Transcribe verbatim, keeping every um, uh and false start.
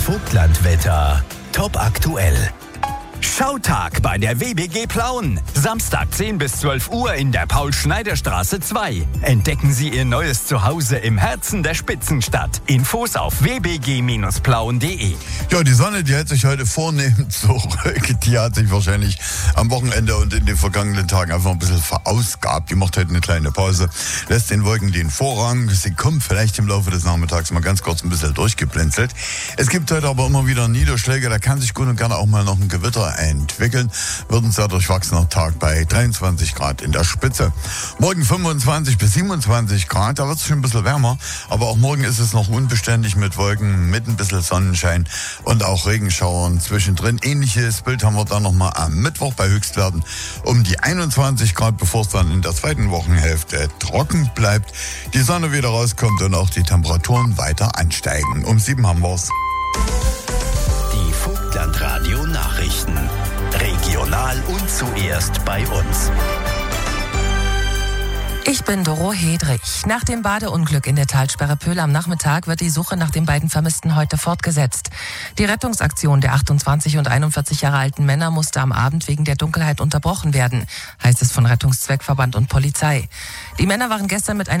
Vogtlandwetter top aktuell. Schautag bei der W B G Plauen. Samstag zehn bis zwölf Uhr in der Paul-Schneider-Straße zwei. Entdecken Sie Ihr neues Zuhause im Herzen der Spitzenstadt. Infos auf w b g Bindestrich plauen punkt d e. Ja, die Sonne, die hält sich heute vornehmend zurück. Die hat sich wahrscheinlich am Wochenende und in den vergangenen Tagen einfach ein bisschen verausgabt. Die macht heute eine kleine Pause, lässt den Wolken den Vorrang. Sie kommt vielleicht im Laufe des Nachmittags mal ganz kurz ein bisschen durchgeblinzelt. Es gibt heute aber immer wieder Niederschläge. Da kann sich gut und gerne auch mal noch ein Gewitter entwickeln. Wird ein sehr durchwachsener Tag bei dreiundzwanzig Grad in der Spitze. Morgen fünfundzwanzig bis siebenundzwanzig Grad, da wird es schon ein bisschen wärmer, aber auch morgen ist es noch unbeständig mit Wolken, mit ein bisschen Sonnenschein und auch Regenschauern zwischendrin. Ähnliches Bild haben wir dann nochmal am Mittwoch bei Höchstwerten um die einundzwanzig Grad, bevor es dann in der zweiten Wochenhälfte trocken bleibt, die Sonne wieder rauskommt und auch die Temperaturen weiter ansteigen. Um sieben haben wir's. Die Vogtlandradio Nachrichten. Regional und zuerst bei uns. Ich bin Doro Hedrich. Nach dem Badeunglück in der Talsperre Pöhl am Nachmittag wird die Suche nach den beiden Vermissten heute fortgesetzt. Die Rettungsaktion der achtundzwanzig und einundvierzig Jahre alten Männer musste am Abend wegen der Dunkelheit unterbrochen werden, heißt es von Rettungszweckverband und Polizei. Die Männer waren gestern mit einem